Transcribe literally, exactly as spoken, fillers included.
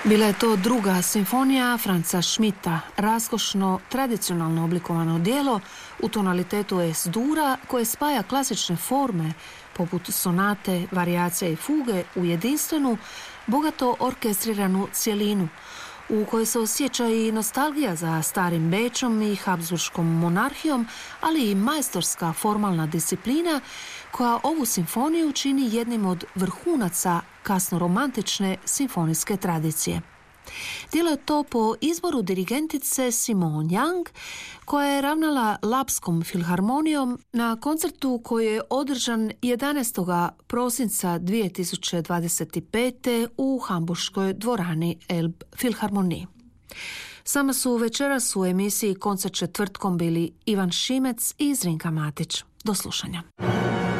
Bila je to druga simfonija Franza Schmidta, raskošno, tradicionalno oblikovano djelo u tonalitetu Es-dura koje spaja klasične forme poput sonate, varijacije i fuge u jedinstvenu, bogato orkestriranu cjelinu u kojoj se osjeća i nostalgija za starim Bečom i Habsburškom monarhijom, ali i majstorska formalna disciplina koja ovu simfoniju čini jednim od vrhunaca kasno-romantične simfonijske tradicije. Djelo je to po izboru dirigentice Simone Young, koja je ravnala Lapskom filharmonijom na koncertu koji je održan jedanaestog prosinca dvije tisuće dvadeset pete. u hamburškoj dvorani Elbphilharmonie. Sama su večeras u emisiji Koncert četvrtkom bili Ivan Šimec i Zrinka Matić. Do slušanja.